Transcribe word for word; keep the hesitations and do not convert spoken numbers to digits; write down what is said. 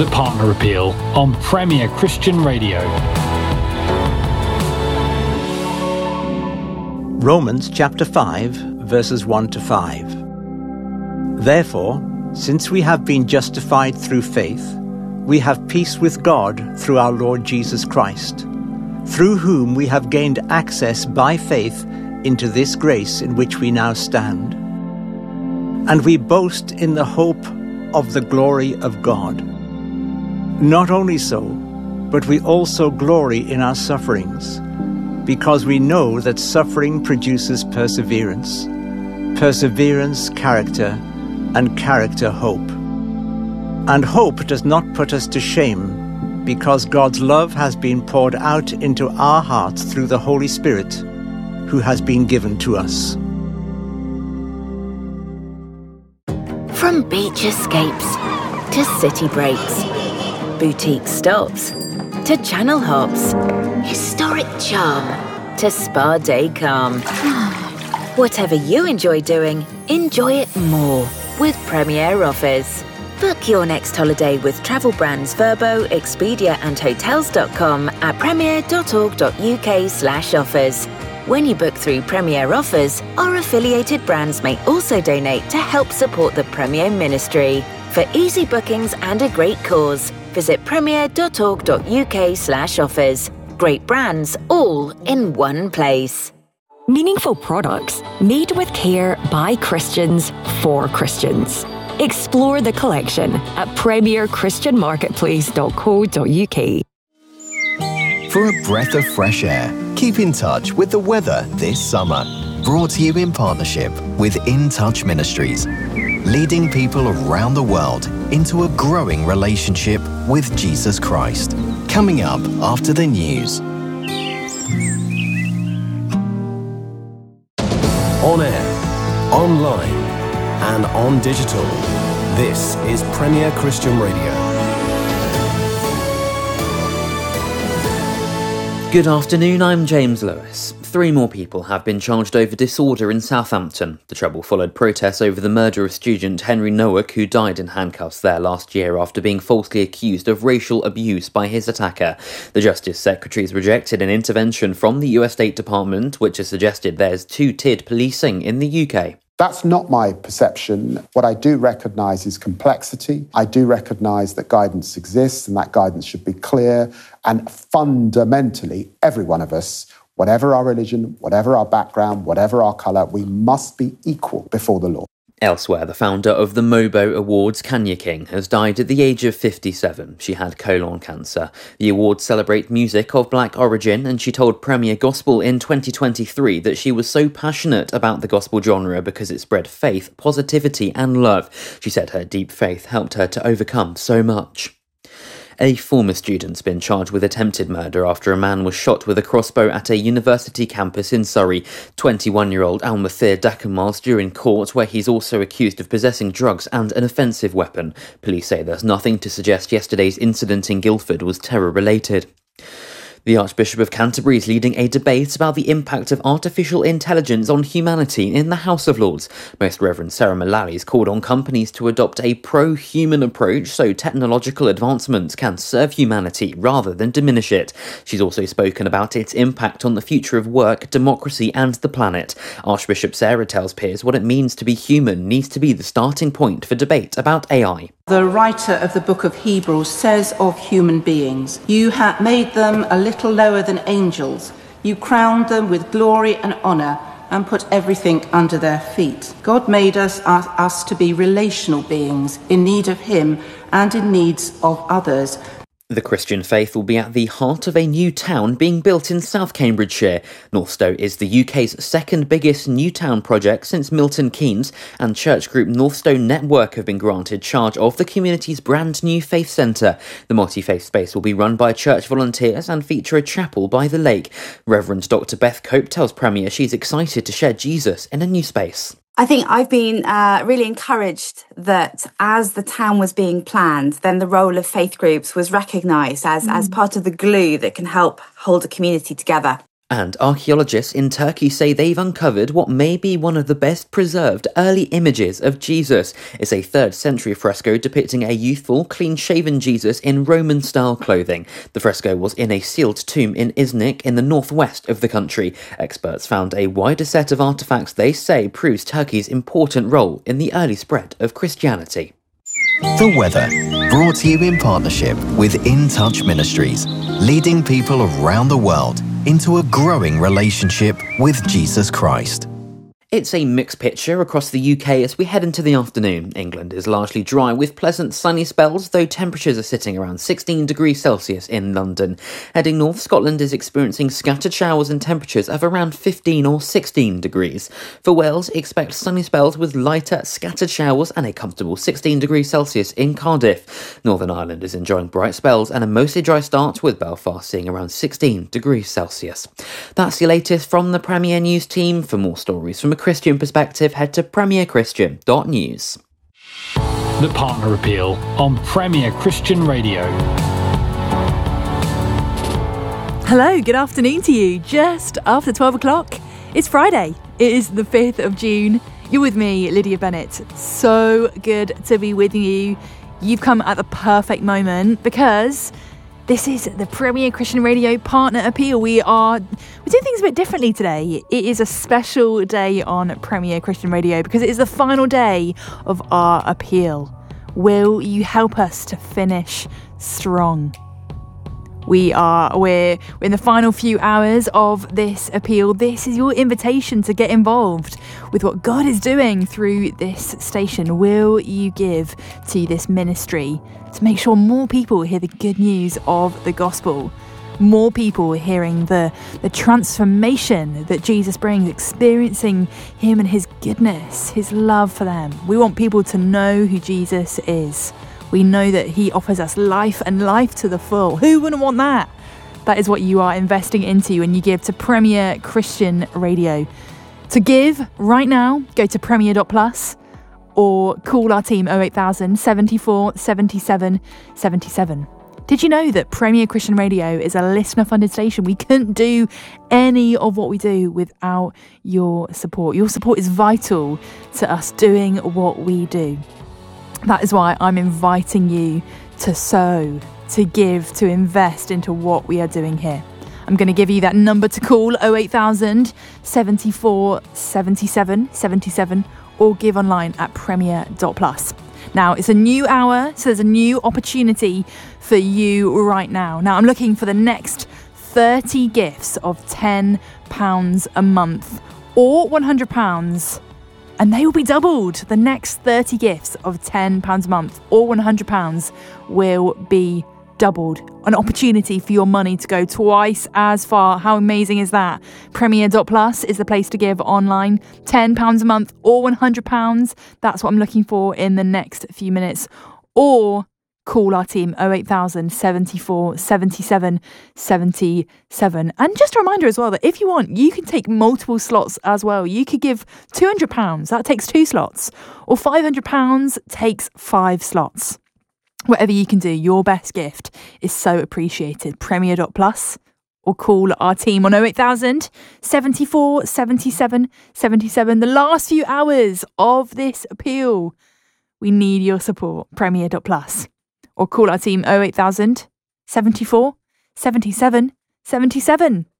The Partner Appeal on Premier Christian Radio. Romans chapter five, verses one to five. Therefore, since we have been justified through faith, we have peace with God through our Lord Jesus Christ, through whom we have gained access by faith into this grace in which we now stand. And we boast in the hope of the glory of God. Not only so, but we also glory in our sufferings, because we know that suffering produces perseverance, perseverance, character, and character, hope. And hope does not put us to shame, because God's love has been poured out into our hearts through the Holy Spirit, who has been given to us. From beach escapes to city breaks, boutique stops to channel hops, historic charm to spa day calm. Whatever you enjoy doing, enjoy it more with Premier Offers. Book your next holiday with travel brands Vrbo, Expedia and Hotels dot com at premier.org.uk slash offers. When you book through Premier Offers, our affiliated brands may also donate to help support the Premier ministry. For easy bookings and a great cause, visit premier.org.uk slash offers. Great brands all in one place. Meaningful products made with care by Christians for Christians. Explore the collection at premier christian marketplace dot co dot uk. For a breath of fresh air, keep in touch with the weather this summer. Brought to you in partnership with In Touch Ministries, leading people around the world into a growing relationship with Jesus Christ. Coming up after the news. On air, online, and on digital. This is Premier Christian Radio. Good afternoon, I'm James Lewis. Three more people have been charged over disorder in Southampton. The trouble followed protests over the murder of student Henry Nowak, who died in handcuffs there last year after being falsely accused of racial abuse by his attacker. The Justice Secretary's rejected an intervention from the U S State Department, which has suggested there's two-tiered policing in the U K. That's not my perception. What I do recognise is complexity. I do recognise that guidance exists and that guidance should be clear. And fundamentally, every one of us, whatever our religion, whatever our background, whatever our colour, we must be equal before the law. Elsewhere, the founder of the Mobo Awards, Kanya King, has died at the age of fifty-seven. She had colon cancer. The awards celebrate music of black origin, and she told Premier Gospel in twenty twenty-three that she was so passionate about the gospel genre because it spread faith, positivity and love. She said her deep faith helped her to overcome so much. A former student's been charged with attempted murder after a man was shot with a crossbow at a university campus in Surrey. twenty-one-year-old Al-Mathir Dakamals due in court, where he's also accused of possessing drugs and an offensive weapon. Police say there's nothing to suggest yesterday's incident in Guildford was terror-related. The Archbishop of Canterbury is leading a debate about the impact of artificial intelligence on humanity in the House of Lords. Most Reverend Sarah Mullally has called on companies to adopt a pro-human approach so technological advancements can serve humanity rather than diminish it. She's also spoken about its impact on the future of work, democracy and the planet. Archbishop Sarah tells peers what it means to be human needs to be the starting point for debate about A I. The writer of the book of Hebrews says of human beings, "You have made them a little lower than angels. You crowned them with glory and honour and put everything under their feet." God made us, us, us to be relational beings in need of Him and in needs of others. The Christian faith will be at the heart of a new town being built in South Cambridgeshire. Northstowe is the U K's second biggest new town project since Milton Keynes, and church group Northstowe Network have been granted charge of the community's brand new faith centre. The multi-faith space will be run by church volunteers and feature a chapel by the lake. Reverend Doctor Beth Cope tells Premier she's excited to share Jesus in a new space. I think I've been uh, really encouraged that as the town was being planned, then the role of faith groups was recognised as, mm. as part of the glue that can help hold a community together. And archaeologists in Turkey say they've uncovered what may be one of the best preserved early images of Jesus. It's a third century fresco depicting a youthful, clean-shaven Jesus in Roman-style clothing. The fresco was in a sealed tomb in Iznik in the northwest of the country. Experts found a wider set of artefacts they say proves Turkey's important role in the early spread of Christianity. The weather, brought to you in partnership with In Touch Ministries, leading people around the world into a growing relationship with Jesus Christ. It's a mixed picture across the U K as we head into the afternoon. England is largely dry with pleasant sunny spells, though temperatures are sitting around sixteen degrees Celsius in London. Heading north, Scotland is experiencing scattered showers and temperatures of around fifteen or sixteen degrees. For Wales, expect sunny spells with lighter, scattered showers and a comfortable sixteen degrees Celsius in Cardiff. Northern Ireland is enjoying bright spells and a mostly dry start, with Belfast seeing around sixteen degrees Celsius. That's your latest from the Premier News team. For more stories from a Christian perspective, head to premier christian dot news. The Partner Appeal on Premier Christian Radio. Hello, good afternoon to you. Just after twelve o'clock. It's Friday. It is the fifth of June. You're with me, Lydia Bennett. So good to be with you. You've come at the perfect moment because this is the Premier Christian Radio Partner Appeal. We are we're doing things a bit differently today. It is a special day on Premier Christian Radio because it is the final day of our appeal. Will you help us to finish strong? We are we're, we're in the final few hours of this appeal. This is your invitation to get involved with what God is doing through this station. Will you give to this ministry to make sure more people hear the good news of the gospel? More people hearing the, the transformation that Jesus brings, experiencing him and his goodness, his love for them. We want people to know who Jesus is. We know that he offers us life and life to the full. Who wouldn't want that? That is what you are investing into when you give to Premier Christian Radio. To give right now, go to premier dot plus or call our team oh eight thousand, seventy-four, seventy-seven, seventy-seven. Did you know that Premier Christian Radio is a listener-funded station? We couldn't do any of what we do without your support. Your support is vital to us doing what we do. That is why I'm inviting you to sow, to give, to invest into what we are doing here. I'm going to give you that number to call, oh eight thousand, seventy-four, seventy-seven, seventy-seven, or give online at premier dot plus. Now, it's a new hour, so there's a new opportunity for you right now. Now, I'm looking for the next thirty gifts of ten pounds a month or one hundred pounds. And they will be doubled. The next thirty gifts of ten pounds a month or one hundred pounds will be doubled. An opportunity for your money to go twice as far. How amazing is that? premier dot plus is the place to give online. ten pounds a month or one hundred pounds. That's what I'm looking for in the next few minutes. Or call our team oh eight thousand, seventy-four, seventy-seven, seventy-seven. And just a reminder as well that if you want, you can take multiple slots as well. You could give two hundred pounds, that takes two slots, or five hundred pounds takes five slots. Whatever you can do, your best gift is so appreciated. premier dot plus or call our team on oh eight thousand, seventy-four, seventy-seven, seventy-seven. The last few hours of this appeal, we need your support. premier dot plus. Or call our team oh eight thousand, seventy-four, seventy-seven, seventy-seven.